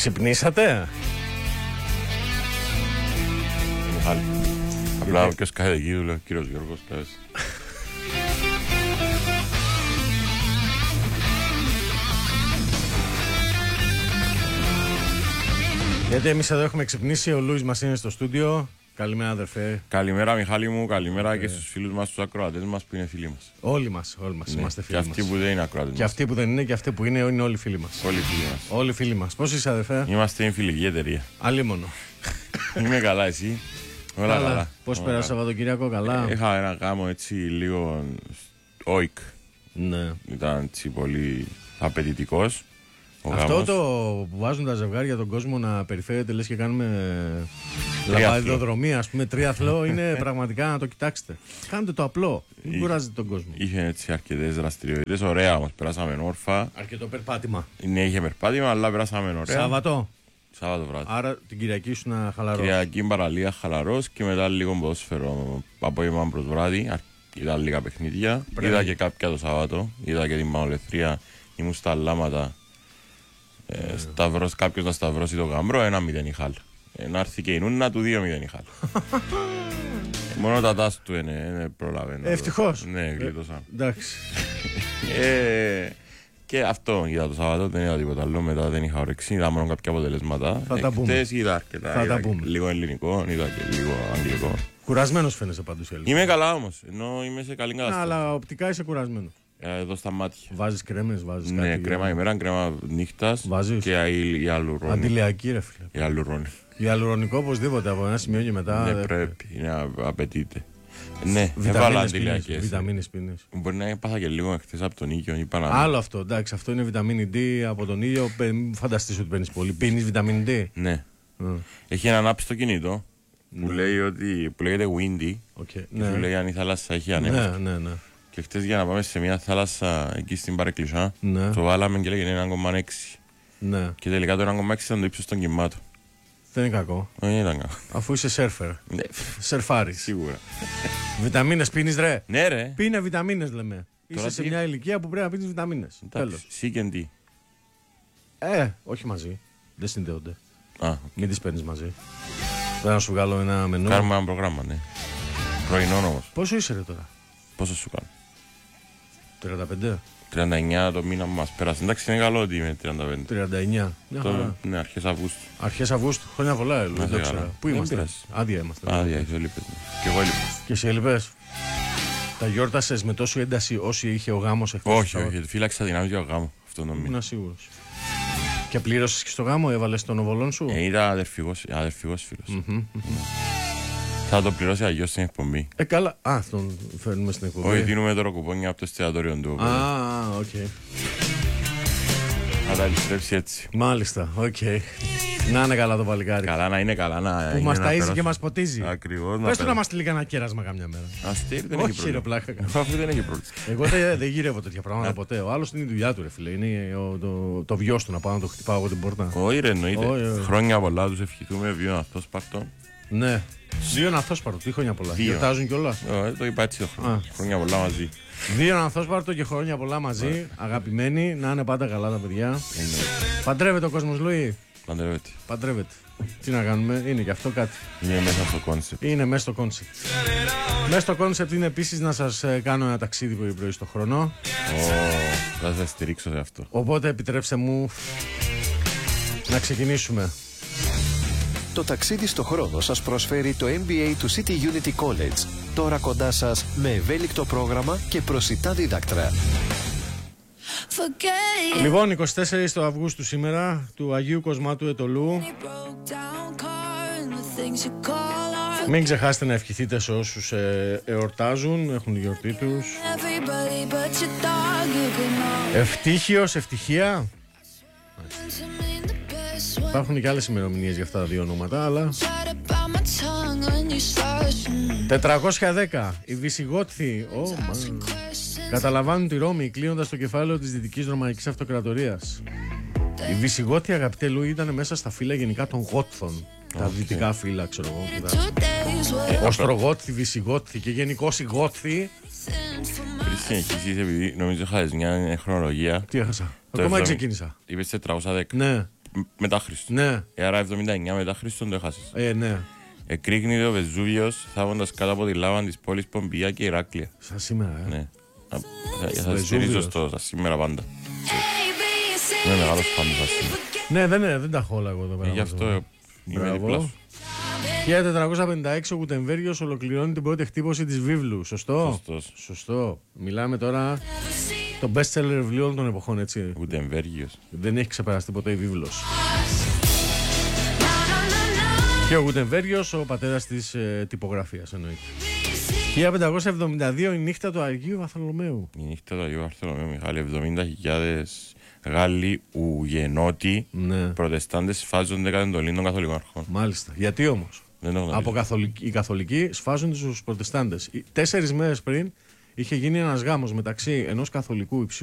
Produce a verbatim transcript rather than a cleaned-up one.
Ξυπνήσατε? Απλά όποιος κάθεται εκεί του λέω κύριος Γιώργος πες. Γιατί εμείς εδώ έχουμε ξυπνήσει, ο Λούις μας είναι στο στούντιο. Καλημέρα αδερφέ. Καλημέρα Μιχάλη μου, καλημέρα και στους φίλους μας, στους ακροατές μας που είναι φίλοι μας. Όλοι μας, όλοι μας, Ναι. είμαστε φίλοι Και μας. αυτοί που δεν είναι ακροατές μας. Και αυτοί που δεν είναι και αυτοί που είναι, είναι όλοι φίλοι μας. Όλοι φίλοι μας. Όλοι φίλοι μας. Πώς είσαι αδερφέ? Είμαστε η φιλική εταιρεία. Αλίμονο. Είμαι καλά, εσύ? Όλα καλά. Πώς Όλα πέρασε το καλά. Σαββατοκύριακο, καλά? Είχα ένα γάμο έτσι λίγο όικ. Ναι. Ήταν έτσι πολύ απαιτητικός. Ο Αυτό γάμος. το που βάζουν τα ζευγάρια τον κόσμο να περιφέρεται, λες και κάνουμε Τρίαθλο. λαμπαδιδρομία, ας πούμε, τρίαθλο, είναι πραγματικά να το κοιτάξετε. Κάντε το απλό, μην Είχε- κουράζετε τον κόσμο. Είχε έτσι αρκετές δραστηριότητες, ωραία όμως, περάσαμε όρφα. Αρκετό περπάτημα. Ναι, είχε περπάτημα, αλλά περάσαμε ωραία. Σάββατο, Σάββατο βράδυ. άρα την Κυριακή σου να χαλαρώσει. Κυριακή παραλία χαλαρός και μετά λίγο ποδόσφαιρο απόγευμα προς βράδυ. Αρ- Είδα λίγα παιχνίδια. Πρέπει. Είδα και κάποια το Σάββατο. Είδα και την Μαολεθρία. Ήμουν στα Λάματα. Ε, σταυρός, κάποιος να σταυρώσει το γαμπρό. Ένα μηδέν η Χάλ. Ε, να έρθει και η Νούνα του δύο μηδέν η Χάλ. Μόνο τα τάς του είναι, είναι προλαβαίνω. Ευτυχώς. Ναι, γλίτωσα. Εντάξει. Ε, και αυτό είδα το Σάββατο, δεν είδα τίποτα άλλο. Μετά δεν είχα όρεξη, είδα μόνο κάποια αποτελέσματα. Θα τα πούμε. Χτες είδα αρκετά. Θα τα είδα πούμε. λίγο ελληνικό, είδα και λίγο αγγλικό. Κουρασμένος φαίνεσαι πάντως, Έλλη. Είμαι καλά όμως, ενώ είμαι σε καλή Ναι, κατάσταση. αλλά οπτικά είσαι κουρασμένο. Ε, Εδώ στα μάτια. Βάζεις κρέμες, βάζεις Ναι, κάτι. κρέμα ημέρα, κρέμα νύχτας Βάζεις. και η, η αλουρόνη. Αντιλιακή, ρε φίλε. Η αλουρόνη. Γυαλουρονικό οπωσδήποτε από ένα σημείο και μετά. Ναι, δεν- πρέπει, είναι, α- απαιτείται. Ναι, έβαλα Βιταμίνες πίνεις, αντιλιακές. βιταμίνες πίνεις. Μπορεί να έπαθα και λίγο χθες από τον ήλιο. Είπα να... Άλλο αυτό, εντάξει, αυτό είναι βιταμίνη D από τον ήλιο. Πε- Μην φανταστείς ότι παίρνεις πολύ. Πίνεις βιταμίνη D. Ναι. Mm. Έχει έναν app στο κινητό που, λέει ότι, που λέγεται Windy Okay. και Ναι. σου λέει αν η θάλασσα έχει ανέβει. ναι, ναι, ναι. Και χτες για να πάμε σε μια θάλασσα εκεί στην Παρεκκλησιά, Ναι. το βάλαμε και λέγεται ένα κόμμα έξι. Ναι. Και τελικά το ένα κόμμα έξι ήταν το ύψος των κυμάτων. Δεν είναι κακό. Όχι, ήταν κακό. Αφού είσαι σέρφερ. Ναι, Σερφάρης. σίγουρα. Βιταμίνες πίνεις, ρε. Ναι, ρε. Πίνε βιταμίνες, λέμε. Είσαι Τώρα σε τι? μια ηλικία που πρέπει να πίνεις βιταμίνες. Τέλος. Εντάξει, σί και τι. Ε, όχι μαζί. Δεν συνδέονται. Α, Μην τις παίρνεις μαζί. Θέλω να σου βγάλω ένα μενού. κάνουμε ένα πρόγραμμα, ναι. Πρωινό όμως. Πόσο είσαι, ρε τώρα? Πόσο σου κάνω. τριάντα πέντε. τριάντα εννιά το μήνα που μας πέρασε. Εντάξει, είναι καλό ότι είμαι τριάντα πέντε. τριάντα εννιά. Μια Το, χαρά. ναι, αρχές Αυγούστου. Αρχές Αυγούστου. Χρόνια πολλά, Ελού. Να Δεν σε το καλά. ξέρα. Πού Δεν είμαστε? πειράζει. Άδεια είμαστε. Άδεια, είσαι έλειπες. Και εγώ έλειπα. Και εσύ έλειπες. Τα γιόρτασες με τόση ένταση όσο είχε ο γάμος εχθές? Όχι, όχι, φύλαξα δυνάμεις για το γάμο αυτόν τον μήνα. Ήμουν σίγουρος. Και πλήρωσες και στο γάμο, έβαλες τον οβολόν σου. Ε, ήταν αδερφικός, αδερφικός φίλος. Θα το πληρώσει αγιώς στην εκπομπή. Ε, καλά. Α, τον φέρνουμε στην εκπομπή. Όχι, δίνουμε τώρα κουπόνια από το εστιατόριο του. Α, οπότε οκ. Θα τα επιστρέψει έτσι. Μάλιστα, οκ. Να είναι καλά το παλικάρι. Καλά να είναι καλά να Που είναι μας να ταΐζει περάσει. και μας ποτίζει. Ακριβώς. Πες του να μας στείλει κανένα κέρασμα καμιά μέρα. Αστέρι δεν Όχι, έχει ρε, πρόβλημα. πλάκα κάνω. Αυτό δεν έχει πρόβλημα. Εγώ δεν δεν γυρεύω τέτοια πράγματα ποτέ. Ο άλλος είναι η δουλειά του, ρε φίλε. Είναι ο- το, το βιός του να πάω να το χτυπάω από την πόρτα. Όχι ρε, εννοείται. Όχι, όχι. Χρόνια πολλά τους ευχηθούμε, βίω αυτός πάρτο. Ναι. Δύο ανθόσπαρτο, τι χρόνια πολλά. Δύο. Γιορτάζουν κιόλα. Ε, Το είπα έτσι το χρόνο. Α. Χρόνια πολλά μαζί. Δύο ανθόσπαρτο και χρόνια πολλά μαζί. Αγαπημένοι, να είναι πάντα καλά τα παιδιά. Παντρεύεται ο κόσμος, Λουί. Παντρεύεται. Παντρεύεται. Τι να κάνουμε, είναι και αυτό κάτι. Είναι μέσα στο κόνσεπτ. Είναι μέσα στο κόνσεπτ. Μέσα στο κόνσεπτ είναι επίσης να σας ε, κάνω ένα ταξίδι πρωί-πρωί στο χρόνο. Θα σε στηρίξω σε αυτό. Οπότε επιτρέψτε μου να ξεκινήσουμε. Το ταξίδι στο χρόνο σας προσφέρει το εμ μπι έι του City Unity College. Τώρα κοντά σας με ευέλικτο πρόγραμμα και προσιτά δίδακτρα. Λοιπόν, εικοστή τέταρτη του Αυγούστου σήμερα, του Αγίου Κοσμάτου Ετωλού. Μην ξεχάσετε να ευχηθείτε σε όσους ε, εορτάζουν, έχουν τη γιορτή τους. Ευτύχιος, ευτυχία. Υπάρχουν και άλλες ημερομηνίες για αυτά τα δύο ονόματα, αλλά... τετρακόσια δέκα. Οι Βυσιγότθοι oh, man. καταλαμβάνουν τη Ρώμη, κλείνοντας το κεφάλαιο της Δυτικής Ρωμαϊκής Αυτοκρατορίας. Οι Βυσιγότθοι, αγαπητέ Λούι, ήταν μέσα στα φύλλα γενικά των Γότθων. Okay. Τα δυτικά φύλλα, ξέρω εγώ. Τα... Οστρογότθοι, Βυσιγότθοι και γενικώς οι Γότθοι. Πριν συνεχίσεις, επειδή νομίζω είχες μια χρονολογία. Τι έχασα. Το Ακόμα εβδομήντα. ξεκίνησα. Είπες τετρακόσια δέκα. Ναι. μετά Χριστόν. Ναι. Ε, άρα εβδομήντα εννιά μετά Χριστόν το έχασες. Ε, ναι. Εκρήγνεται ο Βεζούβιος θάβοντας κάτω από τη λάβα της πόλης Πομπία και Ηράκλεια. Σαν σήμερα, ε. Ναι. Θα, θα, θα στηρίζω στο θα σήμερα πάντα. Είμαι μεγάλος φαν του σήμερα. Ναι, δεν, είναι, δεν τα έχω όλα εγώ εδώ Ε, πέρα. γι' αυτό είμαι δίπλα σου. χίλια τετρακόσια πενήντα έξι ο Γουτεμβέργιος ολοκληρώνει την πρώτη εκτύπωση της βίβλου. Σωστό. Σωστός. Σωστό. Μιλάμε τώρα το best seller βιβλίο όλων των εποχών, έτσι. Γουτεμβέργιος. Δεν έχει ξεπεραστεί ποτέ η βίβλος. Και ο Γουτεμβέργιος, ο πατέρας της ε, τυπογραφίας εννοείται. χίλια πεντακόσια εβδομήντα δύο η νύχτα του Αγίου Βαρθολομαίου. Η νύχτα του Αγίου Βαρθολομαίου Μιχάλη, εβδομήντα χιλιάδες Γάλλοι ουγενότοι Ναι. προτεστάντες σφάζονται κατά εντολή των καθολικών αρχών. Μάλιστα. Γιατί όμως? Δεν το γνωρίζω. Από καθολικοί, οι καθολικοί σφάζουν τους προτεστάντες. Τέσσερις μέρες πριν είχε γίνει ένας γάμος μεταξύ ενός καθολικού υψηλού